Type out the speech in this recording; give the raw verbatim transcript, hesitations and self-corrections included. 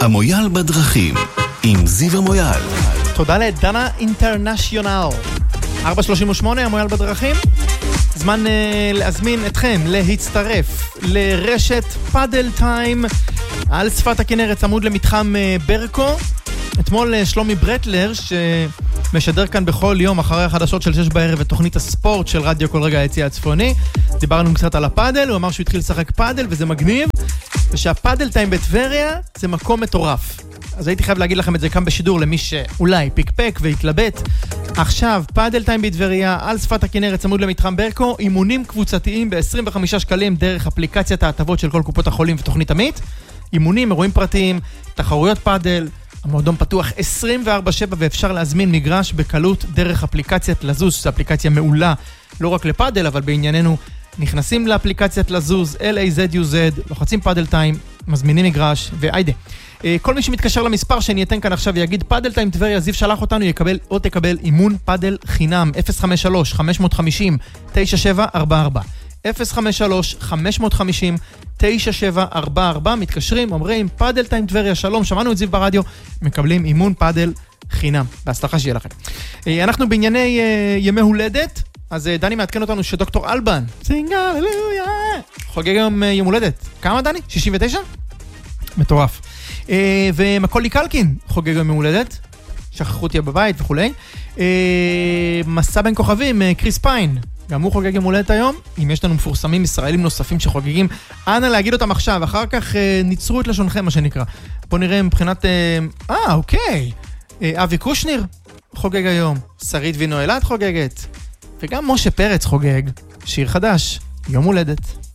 המויאל בדרכים עם זיו המויאל. תודה לדנה אינטרנשיונל. ארבע שלושים ושמונה, המויאל בדרכים. זמן uh, להזמין אתכם להצטרף לרשת פאדל טיים על שפת הכנרת, צמוד למתחם uh, ברקו. אתמול uh, שלומי ברטלר, שמשדר כאן בכל יום אחרי החדשות של שש בערב את תוכנית הספורט של רדיו כל רגע היציע הצפוני, דיברנו קצת על הפאדל, הוא אמר שהוא התחיל לשחק פאדל וזה מגניב, ושהפאדל טיים בטבריה זה מקום מטורף. אז הייתי חייב להגיד לכם את זה כאן בשידור למי שאולי פיקפק והתלבט. עכשיו, פאדל טיים בטבריה על שפת הכנרת, צמוד למתחם ברקו, אימונים קבוצתיים ב-עשרים וחמישה שקלים דרך אפליקציית ההטבות של כל קופות החולים ותוכנית עמית. אימונים, אירועים פרטיים, תחרויות פאדל, המועדון פתוח עשרים וארבע שבע ואפשר להזמין מגרש בקלות דרך אפליקציית לזוז, שזו אפליקציה מעולה לא רק לפאדל, אבל בענייננו נכנסים לאפליקציית לזוז, אל איי זד יו זד, לוחצים פאדל טיים, מזמינים מגרש, ואיידה. כל מי שמתקשר למספר שאני אתן כאן עכשיו ויגיד פאדל טיים טבריה, זיו שלח אותנו, יקבל או תקבל אימון פאדל חינם, אפס חמש שלוש חמש חמש אפס תשע שבע ארבע ארבע, אפס חמש שלוש חמש חמש אפס תשע שבע ארבע ארבע, מתקשרים, אומרים פאדל טיים טבריה, שלום, שמענו את זיו ברדיו, מקבלים אימון פאדל חינם, בהצלחה שיהיה לכם. אנחנו בענייני ימי הולדת, אז דני מעדכן אותנו שדוקטור אלבן, סינג הללויה, חוגג היום יום הולדת. כמה דני? שישים ותשע? מטורף. ומקולי קלקין חוגג יום הולדת, שכחו אותי בבית וכולי. מסע בין כוכבים, קריס פיין, גם הוא חוגג יום הולדת היום. אם יש לנו מפורסמים ישראלים נוספים שחוגגים, אנא להגיד אותם עכשיו, אחר כך ניצרו את לשונכם, מה שנקרא. בוא נראה מבחינת... אה, אוקיי. אבי קושניר חוגג היום, שרית וינואלת חוגגת, וגם משה פרץ חוגג, שיר חדש, יום הולדת.